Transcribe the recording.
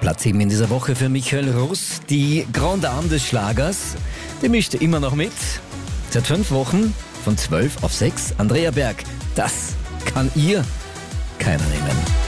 Platz 7 in dieser Woche für Michael Russ, die Grande Dame des Schlagers. Die mischt immer noch mit. Seit 5 Wochen von 12 auf 6. Andrea Berg, das kann ihr keiner nehmen.